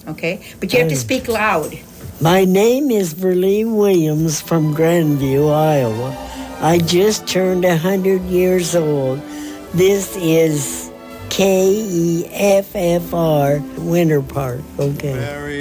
Okay? But you have to speak loud. My name is Verlene Williams from Grandview, Iowa. I just turned 100 years old. This is KEFFR Winter Park. Okay.